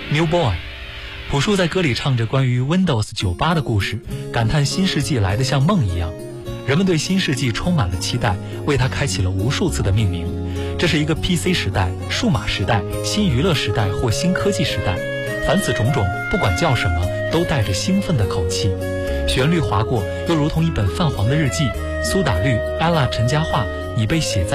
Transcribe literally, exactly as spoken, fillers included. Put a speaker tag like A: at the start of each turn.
A: New Boy。朴树在歌里唱着关于 Windows 九八的故事，感叹新世纪来得像梦一样。人们对新世纪充满了期待，为它开启了无数次的命名。这是一个 P C 时代、数码时代、新娱乐时代或新科技时代。凡此种种，不管叫什么，都带着兴奋的口气。旋律划过，又如同一本泛黄的日记。苏打绿、ella、陈嘉桦，你被写在